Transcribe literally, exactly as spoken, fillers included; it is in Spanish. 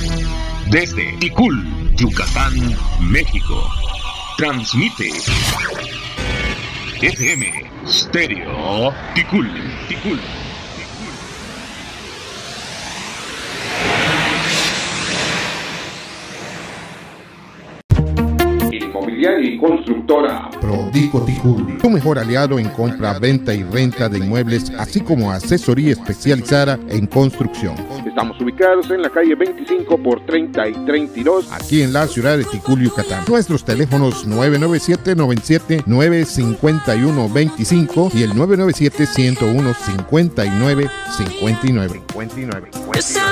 Desde Ticul, Yucatán, México. Transmite F M Stereo Ticul, Ticul. Inmobiliaria y constructora Prodico Ticul, tu mejor aliado en compra, venta y renta de inmuebles, así como asesoría especializada en construcción. Estamos ubicados en la calle veinticinco por treinta y treinta y dos, aquí en la ciudad de Ticul, Yucatán. Nuestros teléfonos nueve nueve siete, nueve siete nueve, cinco uno dos cinco y el nueve nueve siete, uno uno, cinco nueve cinco nueve.